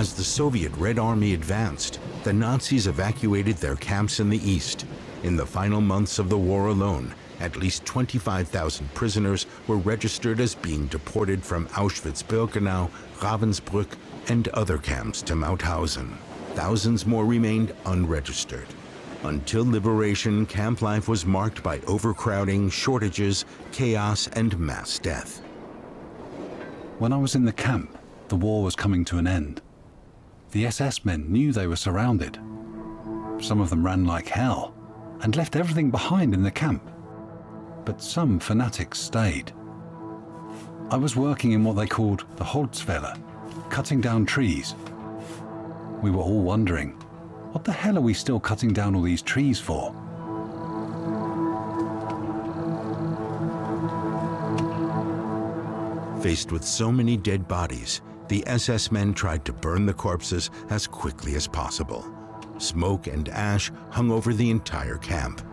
as the Soviet Red Army advanced, the Nazis evacuated their camps in the east. In the final months of the war alone, at least 25,000 prisoners were registered as being deported from Auschwitz-Birkenau, Ravensbrück, and other camps to Mauthausen. Thousands more remained unregistered. Until liberation, camp life was marked by overcrowding, shortages, chaos, and mass death. When I was in the camp, the war was coming to an end. The SS men knew they were surrounded. Some of them ran like hell and left everything behind in the camp. But some fanatics stayed. I was working in what they called the Holzfäller, cutting down trees. We were all wondering, what the hell are we still cutting down all these trees for? Faced with so many dead bodies, the SS men tried to burn the corpses as quickly as possible. Smoke and ash hung over the entire camp.